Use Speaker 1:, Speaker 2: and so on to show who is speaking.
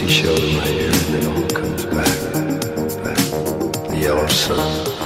Speaker 1: shell in my ear, and it all comes back. The yellow sun.